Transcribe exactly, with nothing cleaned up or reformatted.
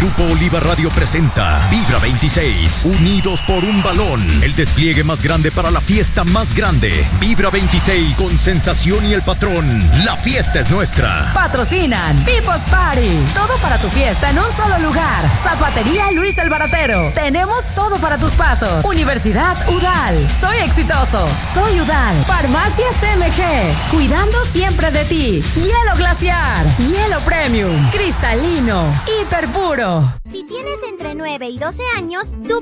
Grupo Oliva Radio presenta Vibra veintiséis, unidos por un balón. El despliegue más grande para la fiesta más grande. Vibra veintiséis, con Sensación y El Patrón. La fiesta es nuestra. Patrocinan People's Party. Todo para tu fiesta en un solo lugar. Zapatería Luis el Baratero. Tenemos todo para tus pasos. Universidad Udal. Soy exitoso. Soy Udal. Farmacias M G. Cuidando siempre de ti. Hielo glaciar. Hielo premium. Cristalino. Hiper puro. Si tienes entre nueve y doce años, tú